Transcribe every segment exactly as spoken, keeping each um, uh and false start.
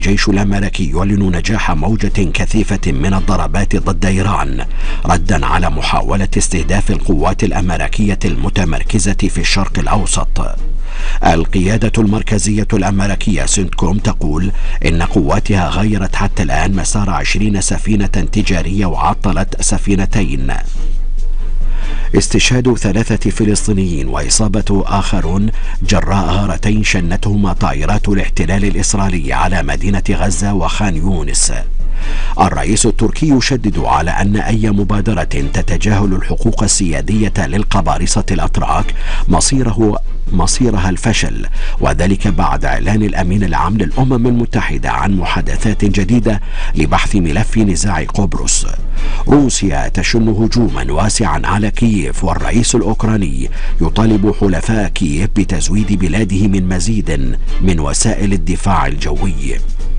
الجيش الأمريكي يعلن نجاح موجة كثيفة من الضربات ضد إيران ردا على محاولة استهداف القوات الأمريكية المتمركزة في الشرق الأوسط. القيادة المركزية الأمريكية سنتكوم تقول إن قواتها غيرت حتى الآن مسار عشرين سفينة تجارية وعطلت سفينتين. استشهاد ثلاثة فلسطينيين وإصابة آخرون جراء غارتين شنتهما طائرات الاحتلال الإسرائيلي على مدينة غزة وخان يونس. الرئيس التركي يشدد على أن أي مبادرة تتجاهل الحقوق السيادية للقبارصة الأتراك مصيره مصيرها الفشل، وذلك بعد إعلان الأمين العام للأمم المتحدة عن محادثات جديدة لبحث ملف نزاع قبرص. روسيا تشن هجوما واسعا على كييف، والرئيس الأوكراني يطالب حلفاء كييف بتزويد بلاده من مزيد من وسائل الدفاع الجوي.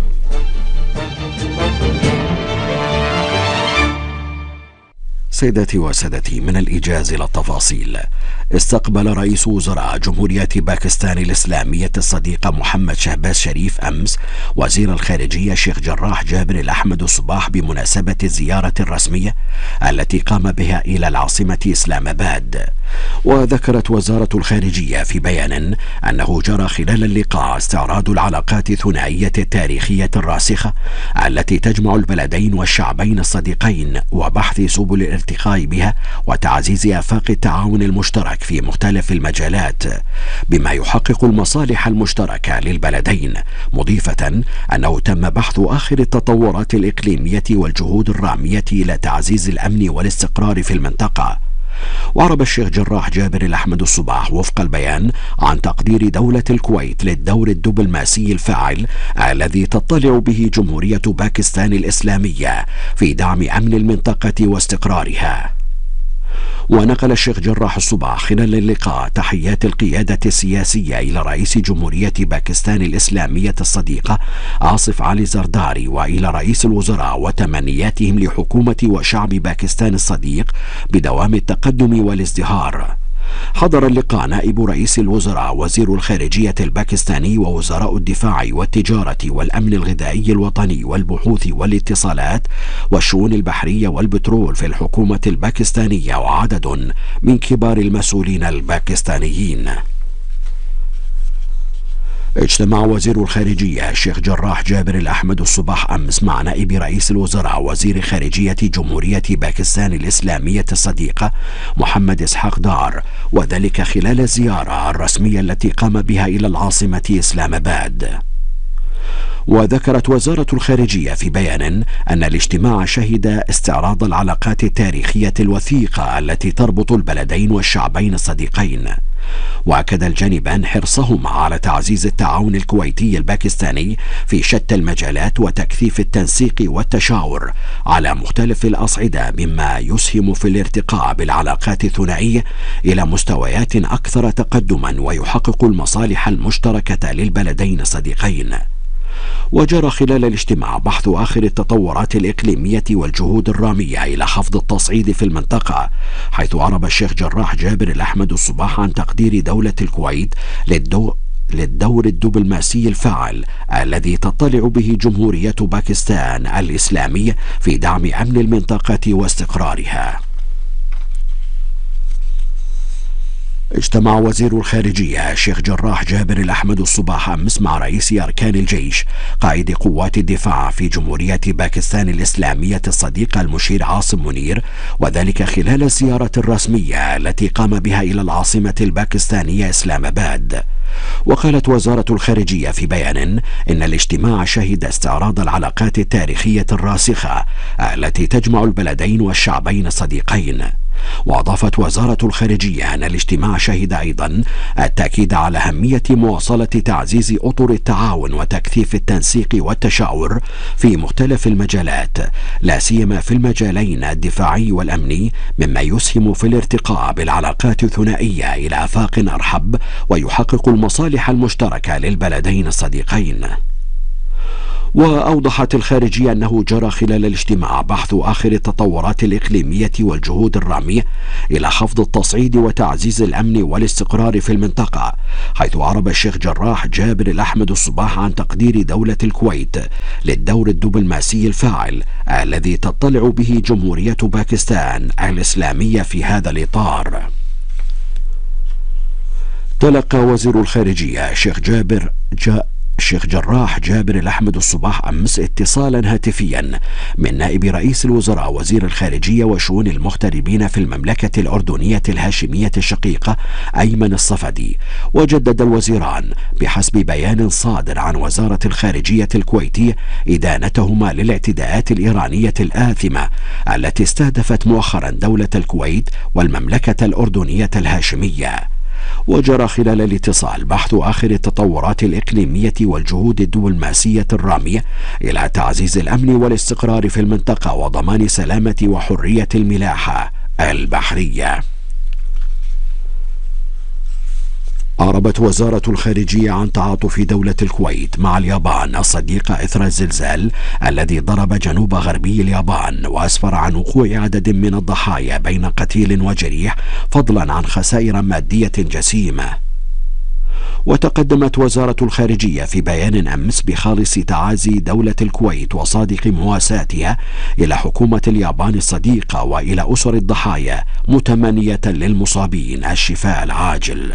سيداتي وسادتي، من الإيجاز إلى التفاصيل. استقبل رئيس وزراء جمهورية باكستان الإسلامية الصديقة محمد شهباز شريف أمس وزير الخارجية شيخ جراح جابر الأحمد الصباح بمناسبة الزيارة الرسمية التي قام بها إلى العاصمة إسلام آباد. وذكرت وزارة الخارجية في بيان أنه جرى خلال اللقاء استعراض العلاقات الثنائية التاريخية الراسخة التي تجمع البلدين والشعبين الصديقين، وبحث سبل الارتقاء بها وتعزيز آفاق التعاون المشترك في مختلف المجالات بما يحقق المصالح المشتركة للبلدين، مضيفة أنه تم بحث آخر التطورات الإقليمية والجهود الرامية إلى تعزيز الأمن والاستقرار في المنطقة. وعرب الشيخ جراح جابر الأحمد الصباح وفق البيان عن تقدير دولة الكويت للدور الدبلوماسي الفاعل الذي تطلع به جمهورية باكستان الإسلامية في دعم أمن المنطقة واستقرارها. ونقل الشيخ جراح الصباح خلال اللقاء تحيات القيادة السياسية إلى رئيس جمهورية باكستان الإسلامية الصديقة آصف علي زرداري وإلى رئيس الوزراء وتمنياتهم لحكومة وشعب باكستان الصديق بدوام التقدم والازدهار. حضر اللقاء نائب رئيس الوزراء وزير الخارجية الباكستاني ووزراء الدفاع والتجارة والأمن الغذائي الوطني والبحوث والاتصالات والشؤون البحرية والبترول في الحكومة الباكستانية وعدد من كبار المسؤولين الباكستانيين. اجتمع وزير الخارجية الشيخ جراح جابر الأحمد الصباح أمس مع نائب رئيس الوزراء وزير خارجية جمهورية باكستان الإسلامية الصديقة محمد إسحاق دار، وذلك خلال الزيارة الرسمية التي قام بها إلى العاصمة إسلام آباد. وذكرت وزارة الخارجية في بيان أن الاجتماع شهد استعراض العلاقات التاريخية الوثيقة التي تربط البلدين والشعبين الصديقين. وأكد الجانبان حرصهما على تعزيز التعاون الكويتي الباكستاني في شتى المجالات وتكثيف التنسيق والتشاور على مختلف الأصعدة، مما يسهم في الارتقاء بالعلاقات الثنائية إلى مستويات أكثر تقدما ويحقق المصالح المشتركة للبلدين الصديقين. وجرى خلال الاجتماع بحث آخر التطورات الإقليمية والجهود الرامية إلى خفض التصعيد في المنطقة، حيث عرب الشيخ جراح جابر الأحمد الصباح عن تقدير دولة الكويت للدو للدور الدبلوماسي الفاعل الذي تطلع به جمهورية باكستان الإسلامية في دعم أمن المنطقة واستقرارها. اجتمع وزير الخارجية الشيخ جراح جابر الأحمد الصباح أمس مع رئيس أركان الجيش قائد قوات الدفاع في جمهورية باكستان الإسلامية الصديقة المشير عاصم منير، وذلك خلال الزيارة الرسمية التي قام بها إلى العاصمة الباكستانية إسلام آباد. وقالت وزارة الخارجية في بيان إن الاجتماع شهد استعراض العلاقات التاريخية الراسخة التي تجمع البلدين والشعبين الصديقين. وأضافت وزارة الخارجية أن الاجتماع شهد أيضا التأكيد على أهمية مواصلة تعزيز أطر التعاون وتكثيف التنسيق والتشاور في مختلف المجالات، لا سيما في المجالين الدفاعي والأمني، مما يسهم في الارتقاء بالعلاقات الثنائية إلى آفاق أرحب ويحقق المصالح المشتركة للبلدين الصديقين. وأوضحت الخارجية أنه جرى خلال الاجتماع بحث آخر التطورات الإقليمية والجهود الرامية إلى خفض التصعيد وتعزيز الأمن والاستقرار في المنطقة، حيث عرب الشيخ جراح جابر الأحمد الصباح عن تقدير دولة الكويت للدور الدبلوماسي الفاعل الذي تطلع به جمهورية باكستان الإسلامية في هذا الإطار. تلقى وزير الخارجية الشيخ جابر جاء الشيخ جراح جابر الأحمد الصباح أمس اتصالا هاتفيا من نائب رئيس الوزراء وزير الخارجية وشؤون المغتربين في المملكة الأردنية الهاشمية الشقيقة أيمن الصفدي، وجدد الوزيران بحسب بيان صادر عن وزارة الخارجية الكويتية إدانتهما للاعتداءات الإيرانية الآثمة التي استهدفت مؤخرا دولة الكويت والمملكة الأردنية الهاشمية. وجرى خلال الاتصال بحث آخر التطورات الإقليمية والجهود الدبلوماسية الرامية إلى تعزيز الأمن والاستقرار في المنطقة وضمان سلامة وحرية الملاحة البحرية. أعربت وزارة الخارجية عن تعاطف دولة الكويت مع اليابان الصديقة إثر الزلزال الذي ضرب جنوب غربي اليابان وأسفر عن وقوع عدد من الضحايا بين قتيل وجريح، فضلا عن خسائر مادية جسيمة. وتقدمت وزارة الخارجية في بيان أمس بخالص تعازي دولة الكويت وصادق مواساتها إلى حكومة اليابان الصديقة وإلى أسر الضحايا، متمنية للمصابين الشفاء العاجل.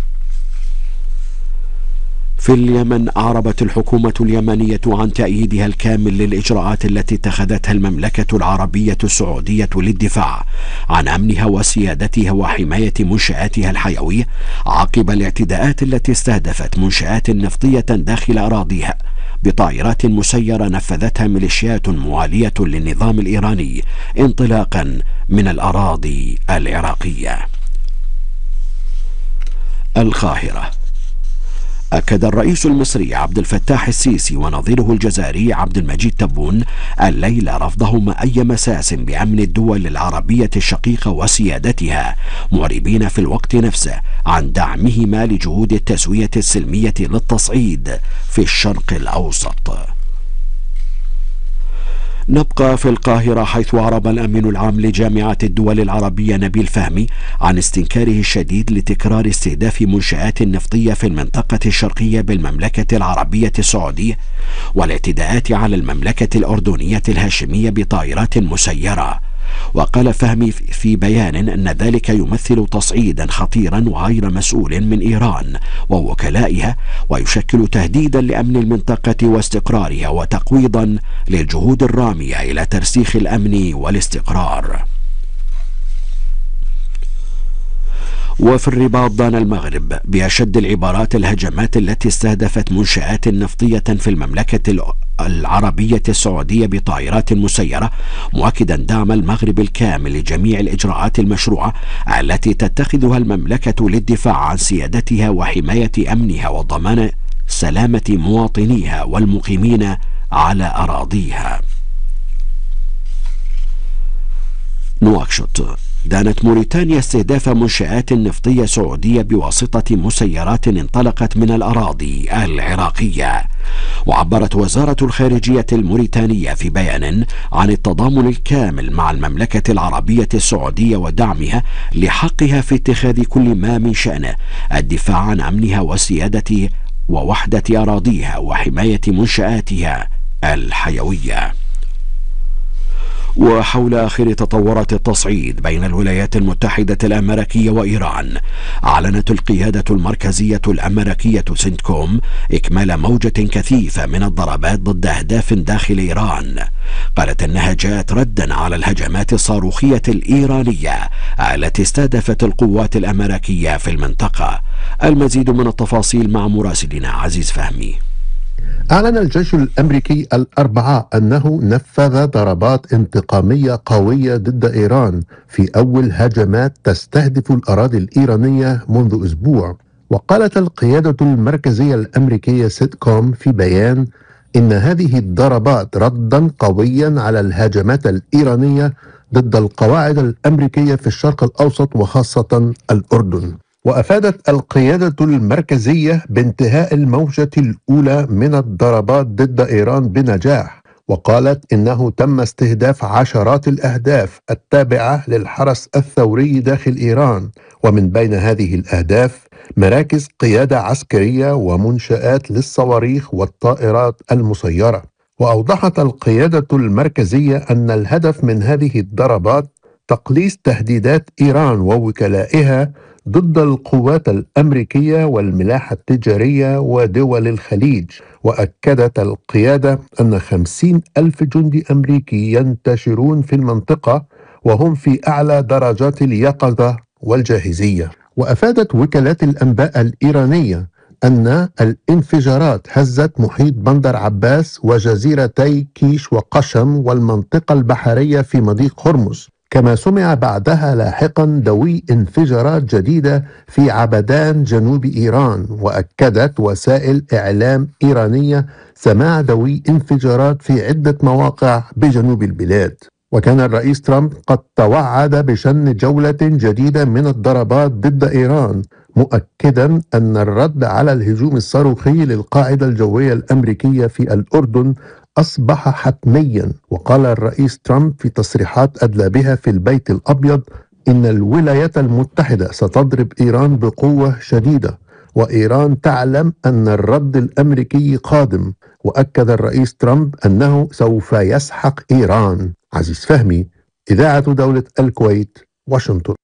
في اليمن أعربت الحكومة اليمنية عن تأييدها الكامل للإجراءات التي اتخذتها المملكة العربية السعودية للدفاع عن أمنها وسيادتها وحماية منشآتها الحيوية عقب الاعتداءات التي استهدفت منشآت نفطية داخل أراضيها بطائرات مسيرة نفذتها ميليشيات موالية للنظام الإيراني انطلاقا من الأراضي العراقية. القاهرة. أكد الرئيس المصري عبد الفتاح السيسي ونظيره الجزائري عبد المجيد تبون الليلة رفضهما أي مساس بأمن الدول العربية الشقيقة وسيادتها، معربين في الوقت نفسه عن دعمهما لجهود التسوية السلمية للتصعيد في الشرق الأوسط. نبقى في القاهرة، حيث أعرب الأمين العام لجامعة الدول العربية نبيل فهمي عن استنكاره الشديد لتكرار استهداف منشآت نفطية في المنطقة الشرقية بالمملكة العربية السعودية والاعتداءات على المملكة الأردنية الهاشمية بطائرات مسيرة. وقال فهمي في بيان أن ذلك يمثل تصعيدا خطيرا وغير مسؤول من إيران ووكلائها، ويشكل تهديدا لأمن المنطقة واستقرارها وتقويضا للجهود الرامية إلى ترسيخ الأمن والاستقرار. وفي الرباط دان المغرب بأشد العبارات الهجمات التي استهدفت منشآت نفطية في المملكة العربية السعودية بطائرات مسيرة، مؤكدا دعم المغرب الكامل لجميع الإجراءات المشروعة التي تتخذها المملكة للدفاع عن سيادتها وحماية أمنها وضمان سلامة مواطنيها والمقيمين على أراضيها. نواكشوط. دانت موريتانيا استهداف منشآت نفطية سعودية بواسطة مسيرات انطلقت من الأراضي العراقية. وعبرت وزارة الخارجية الموريتانية في بيان عن التضامن الكامل مع المملكة العربية السعودية ودعمها لحقها في اتخاذ كل ما من شأنه الدفاع عن أمنها وسيادة ووحدة أراضيها وحماية منشآتها الحيوية. وحول آخر تطورات التصعيد بين الولايات المتحدة الأمريكية وإيران، أعلنت القيادة المركزية الأمريكية سنتكوم إكمال موجة كثيفة من الضربات ضد أهداف داخل إيران. قالت أنها جاءت ردا على الهجمات الصاروخية الإيرانية التي استهدفت القوات الأمريكية في المنطقة. المزيد من التفاصيل مع مراسلنا عزيز فهمي. أعلن الجيش الأمريكي الأربعاء أنه نفذ ضربات انتقامية قوية ضد إيران في أول هجمات تستهدف الأراضي الإيرانية منذ أسبوع. وقالت القيادة المركزية الأمريكية سيتكوم في بيان إن هذه الضربات ردا قويا على الهجمات الإيرانية ضد القواعد الأمريكية في الشرق الأوسط وخاصة الأردن. وأفادت القيادة المركزية بانتهاء الموجة الأولى من الضربات ضد إيران بنجاح، وقالت إنه تم استهداف عشرات الأهداف التابعة للحرس الثوري داخل إيران، ومن بين هذه الأهداف مراكز قيادة عسكرية ومنشآت للصواريخ والطائرات المسيرة. وأوضحت القيادة المركزية أن الهدف من هذه الضربات تقليص تهديدات إيران ووكلائها ضد القوات الأمريكية والملاحة التجارية ودول الخليج. وأكدت القيادة أن خمسين ألف جندي أمريكي ينتشرون في المنطقة وهم في أعلى درجات اليقظة والجاهزية. وأفادت وكالات الأنباء الإيرانية أن الانفجارات هزت محيط بندر عباس وجزيرتي كيش وقشم والمنطقة البحرية في مضيق هرمز، كما سمع بعدها لاحقا دوي انفجارات جديدة في عبدان جنوب إيران. وأكدت وسائل إعلام إيرانية سماع دوي انفجارات في عدة مواقع بجنوب البلاد. وكان الرئيس ترامب قد توعد بشن جولة جديدة من الضربات ضد إيران، مؤكدا أن الرد على الهجوم الصاروخي للقاعدة الجوية الأمريكية في الأردن أصبح حتميا. وقال الرئيس ترامب في تصريحات أدلى بها في البيت الأبيض إن الولايات المتحدة ستضرب إيران بقوة شديدة، وإيران تعلم أن الرد الأمريكي قادم. وأكد الرئيس ترامب أنه سوف يسحق إيران. عزيز فهمي، إذاعة دولة الكويت، واشنطن.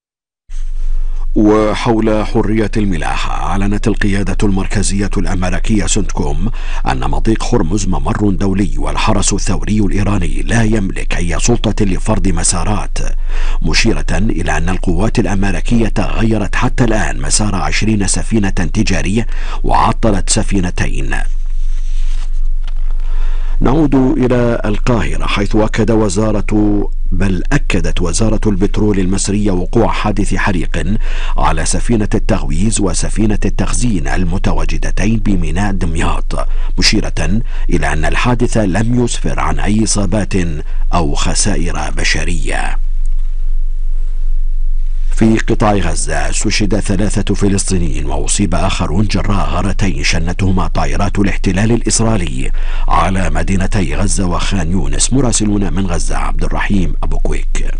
وحول حرية الملاحة، أعلنت القيادة المركزية الأمريكية سنتكوم أن مضيق هرمز ممر دولي، والحرس الثوري الإيراني لا يملك أي سلطة لفرض مسارات، مشيرة إلى أن القوات الأمريكية غيرت حتى الآن مسار عشرين سفينة تجارية وعطلت سفينتين. نعود إلى القاهرة، حيث أكد وزارة بل أكدت وزارة البترول المصرية وقوع حادث حريق على سفينة التغويز وسفينة التخزين المتواجدتين بميناء دمياط، مشيرة إلى أن الحادث لم يسفر عن أي إصابات أو خسائر بشرية. في قطاع غزة استشهد ثلاثة فلسطينيين وأصيب آخرون جراء غارتين شنتهما طائرات الاحتلال الإسرائيلي على مدينتي غزة وخان يونس. مراسلون من غزة عبد الرحيم أبو كويك.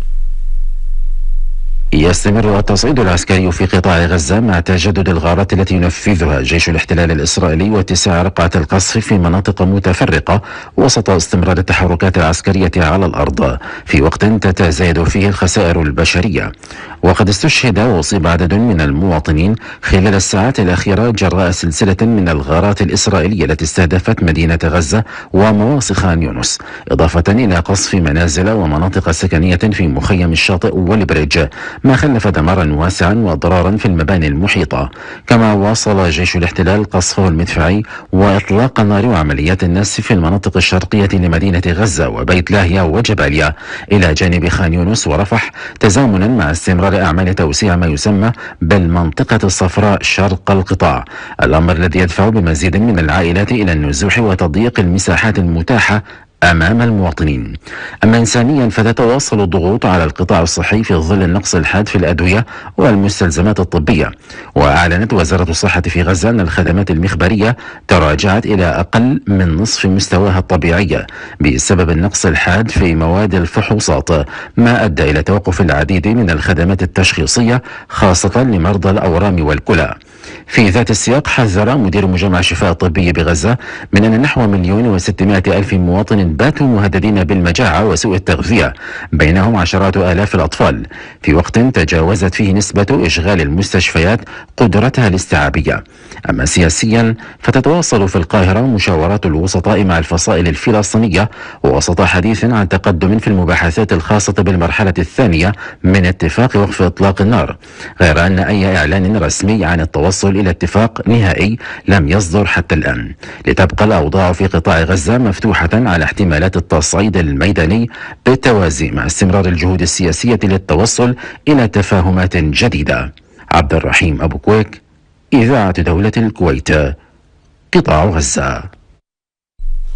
يستمر التصعيد العسكري في قطاع غزة مع تجدد الغارات التي ينفذها جيش الاحتلال الإسرائيلي واتساع رقعة القصف في مناطق متفرقة وسط استمرار التحركات العسكرية على الأرض في وقت تتزايد فيه الخسائر البشرية. وقد استشهد وأصيب عدد من المواطنين خلال الساعات الأخيرة جراء سلسلة من الغارات الإسرائيلية التي استهدفت مدينة غزة ومواصي خان يونس، إضافة إلى قصف منازل ومناطق سكنية في مخيم الشاطئ والبريج، ما خلف دمارا واسعا وأضرارا في المباني المحيطة. كما واصل جيش الاحتلال قصفه المدفعي وإطلاق النار وعمليات النسف في المناطق الشرقية لمدينة غزة وبيت لاهيا وجباليا إلى جانب خان يونس ورفح، تزامنا مع استمرار أعمال توسيع ما يسمى بالمنطقة الصفراء شرق القطاع، الأمر الذي يدفع بمزيد من العائلات إلى النزوح وتضييق المساحات المتاحة أمام المواطنين. أما إنسانيا فتتواصل الضغوط على القطاع الصحي في ظل النقص الحاد في الأدوية والمستلزمات الطبية. وأعلنت وزارة الصحة في غزة أن الخدمات المخبرية تراجعت إلى أقل من نصف مستواها الطبيعي بسبب النقص الحاد في مواد الفحوصات، ما أدى إلى توقف العديد من الخدمات التشخيصية خاصة لمرضى الأورام والكلى. في ذات السياق حذر مدير مجمع شفاء الطبي بغزة من أن نحو مليون وستمائة ألف مواطن باتوا مهددين بالمجاعة وسوء التغذية، بينهم عشرات آلاف الأطفال، في وقت تجاوزت فيه نسبة إشغال المستشفيات قدرتها الاستيعابية. أما سياسيا فتتواصل في القاهرة مشاورات الوسطاء مع الفصائل الفلسطينية وسط حديث عن تقدم في المباحثات الخاصة بالمرحلة الثانية من اتفاق وقف إطلاق النار، غير أن أي إعلان رسمي عن التوصل إلى اتفاق نهائي لم يصدر حتى الآن، لتبقى الأوضاع في قطاع غزة مفتوحة على احتمالات التصعيد الميداني بالتوازي مع استمرار الجهود السياسية للتوصل إلى تفاهمات جديدة. عبد الرحيم أبو كويك، إذاعة دولة الكويت، قطاع غزة.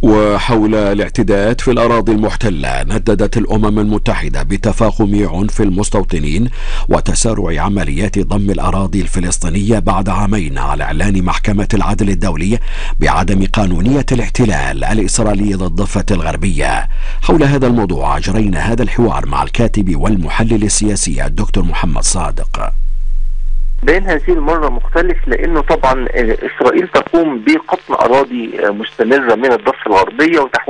وحول الاعتداءات في الأراضي المحتلة، نددت الأمم المتحدة بتفاقم عنف المستوطنين وتسارع عمليات ضم الأراضي الفلسطينية بعد عامين على إعلان محكمة العدل الدولي بعدم قانونية الاحتلال الإسرائيلي ضد الضفة الغربية. حول هذا الموضوع أجرينا هذا الحوار مع الكاتب والمحلل السياسي الدكتور محمد صادق. بين هذه المرة مختلف، لأنه طبعا إسرائيل تقوم بقطن أراضي مستمرة من الضفة الغربية وتحويل